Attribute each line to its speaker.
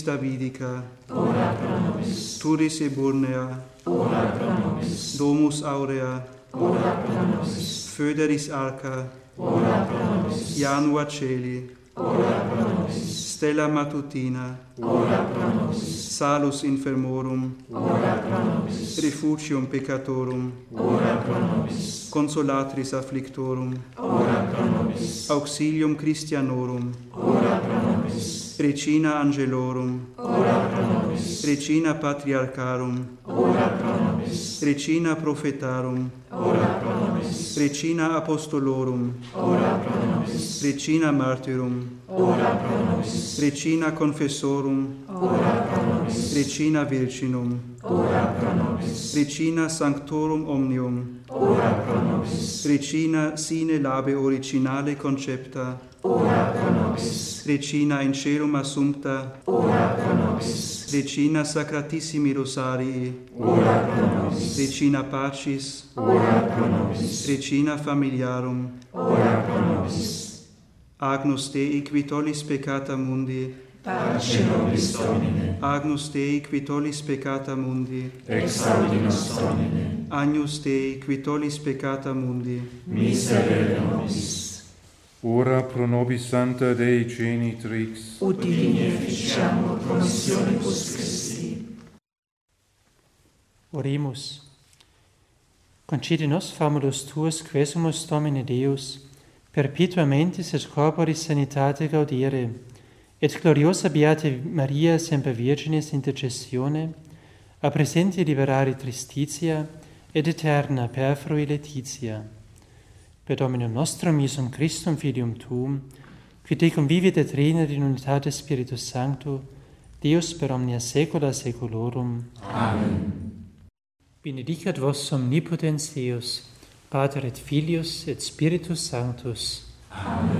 Speaker 1: Nobis Davidica,
Speaker 2: ora pro nobis.
Speaker 1: Turris Eburnea,
Speaker 2: ora pro nobis.
Speaker 1: Domus Aurea,
Speaker 2: ora pro nobis.
Speaker 1: Foederis Arca,
Speaker 2: ora pro nobis.
Speaker 1: Janua Celi,
Speaker 2: ora pro nobis.
Speaker 1: Stella Matutina,
Speaker 2: ora pro nobis.
Speaker 1: Salus Infirmorum,
Speaker 2: ora pro nobis.
Speaker 1: Refugium Peccatorum,
Speaker 2: ora pro nobis.
Speaker 1: Consolatris Afflictorum,
Speaker 2: ora pro nobis.
Speaker 1: Auxilium Christianorum,
Speaker 2: ora pro nobis.
Speaker 1: Regina Angelorum,
Speaker 2: ora pro nobis.
Speaker 1: Regina Patriarcharum,
Speaker 2: ora pro nobis.
Speaker 1: Regina Prophetarum,
Speaker 2: ora pro nobis.
Speaker 1: Regina Apostolorum,
Speaker 2: ora pro nobis.
Speaker 1: Regina Martyrum,
Speaker 2: ora pro nobis.
Speaker 1: Regina Confessorum,
Speaker 2: ora pro nobis.
Speaker 1: Regina Virginum,
Speaker 2: ora pro nobis.
Speaker 1: Regina Sanctorum Omnium,
Speaker 2: ora pro nobis.
Speaker 1: Regina sine labe originale concepta,
Speaker 2: ora pro nobis.
Speaker 1: Regina in celum assumpta,
Speaker 2: ora pro nobis.
Speaker 1: Regina Sacratissimi Rosarii,
Speaker 2: ora pro nobis.
Speaker 1: Regina Pacis,
Speaker 2: ora pro nobis.
Speaker 1: Regina Familiarum,
Speaker 2: ora pro nobis.
Speaker 1: Agnus Dei qui tollis peccata mundi,
Speaker 2: Pace nobis Domine.
Speaker 1: Agnus Dei qui tollis peccata mundi,
Speaker 2: Exaudi nos Domine.
Speaker 1: Agnus Dei qui tollis peccata mundi,
Speaker 2: Miserere nobis.
Speaker 3: Ora pro nobis Sancta Dei Genitrix,
Speaker 2: Ut digni efficiamur promissionibus Christi.
Speaker 4: Oremus. Concede nos famulus tuus quesumus Domine Deus, perpetuamentis et corporis sanitate gaudere, et gloriosa Beata Maria semper Virginis intercessione, a presenti liberare tristitia, et eterna perfrui letitia. Per Dominum nostrum Iesum Christum Filium Tuum, qui te convivit et regnat in unitate Spiritus Sancto, Deus per omnia saecula saeculorum.
Speaker 2: Amen.
Speaker 4: Benedicat vos omnipotens Deus, Pater et Filius et Spiritus Sanctus.
Speaker 2: Amen.